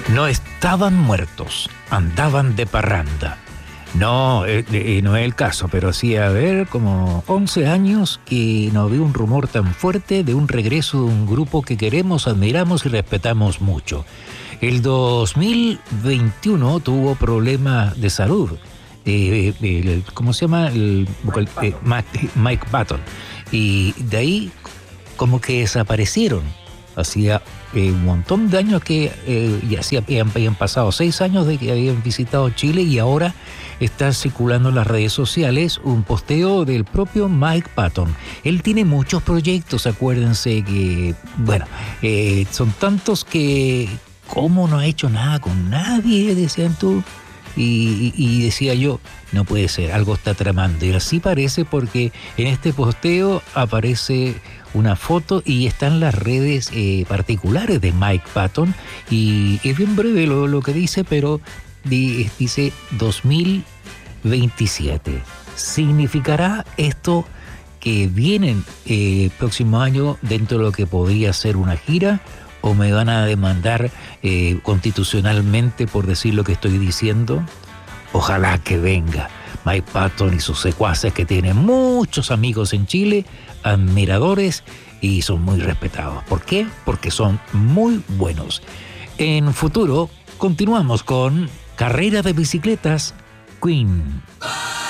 No estaban muertos, andaban de parranda. No, no es el caso, pero sí, a ver, como 11 años que no había un rumor tan fuerte de un regreso de un grupo que queremos, admiramos y respetamos mucho. El 2021 tuvo problemas de salud. ¿Cómo se llama? Mike Patton. Y de ahí como que desaparecieron. Hacía un montón de años que habían pasado 6 años de que habían visitado Chile y ahora está circulando en las redes sociales un posteo del propio Mike Patton. Él tiene muchos proyectos, acuérdense que, bueno, son tantos que ¿cómo no ha hecho nada con nadie? Decían tú. Y decía yo, no puede ser, algo está tramando. Y así parece porque en este posteo aparece una foto y están las redes particulares de Mike Patton. Y es bien breve lo que dice, pero dice 2027. ¿Significará esto que vienen próximo año dentro de lo que podría ser una gira? ¿O me van a demandar constitucionalmente por decir lo que estoy diciendo? Ojalá que venga Mike Patton y sus secuaces, que tienen muchos amigos en Chile, admiradores, y son muy respetados. ¿Por qué? Porque son muy buenos. En futuro continuamos con Carrera de Bicicletas, Queen.